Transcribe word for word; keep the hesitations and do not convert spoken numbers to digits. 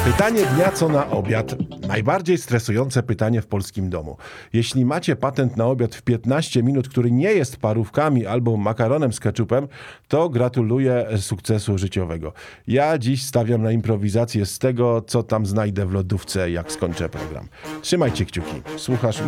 Pytanie dnia, co na obiad? Najbardziej stresujące pytanie w polskim domu. Jeśli macie patent na obiad w piętnaście minut, który nie jest parówkami albo makaronem z keczupem, to gratuluję sukcesu życiowego. Ja dziś stawiam na improwizację z tego, co tam znajdę w lodówce, jak skończę program. Trzymajcie kciuki. Słuchasz